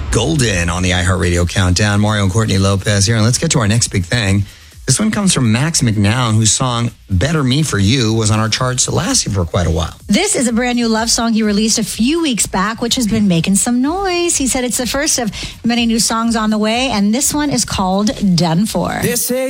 Golden on the iHeartRadio Countdown. Mario and Courtney Lopez here. And let's get to our next big thing. This one comes from Max McNown, whose song Better Me For You was on our charts last year for quite a while. This is a brand new love song he released a few weeks back, which has been making some noise. He said it's the first of many new songs on the way, and this one is called Done For. They say